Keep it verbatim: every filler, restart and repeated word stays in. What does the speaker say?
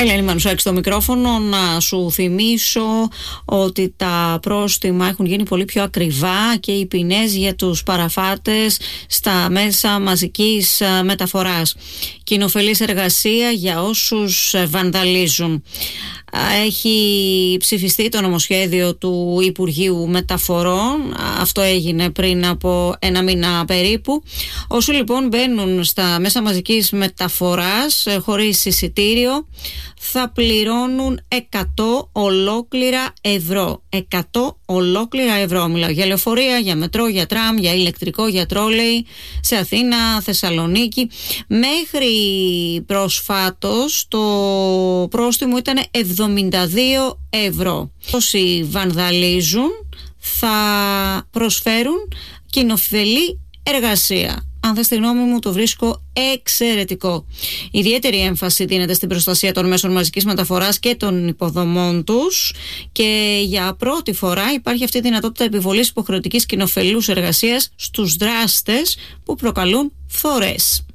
Ελένη Μανουσάκη στο μικρόφωνο. Να σου θυμίσω ότι τα πρόστιμα έχουν γίνει πολύ πιο ακριβά και οι ποινές για τους παραφάτες στα μέσα μαζικής μεταφοράς. Κοινοφελής εργασία για όσους βανδαλίζουν. Έχει ψηφιστεί το νομοσχέδιο του Υπουργείου Μεταφορών. Αυτό έγινε πριν από ένα μήνα περίπου. Όσοι λοιπόν μπαίνουν στα μέσα μαζικής μεταφοράς χωρίς εισιτήριο θα πληρώνουν εκατό ολόκληρα ευρώ. εκατό ολόκληρα ευρώ. Μιλάω για λεωφορεία, για μετρό, για τραμ, για ηλεκτρικό, για τρόλεϊ σε Αθήνα, Θεσσαλονίκη. Μέχρι προσφάτως το πρόστιμο ήταν εβδομήντα δύο ευρώ. Όσοι βανδαλίζουν θα προσφέρουν κοινοφελή εργασία. Αν θες τη γνώμη μου, το βρίσκω εξαιρετικό. Ιδιαίτερη έμφαση δίνεται στην προστασία των μέσων μαζικής μεταφοράς και των υποδομών τους και για πρώτη φορά υπάρχει αυτή η δυνατότητα επιβολής υποχρεωτικής κοινοφελούς εργασίας στους δράστες που προκαλούν φθορές.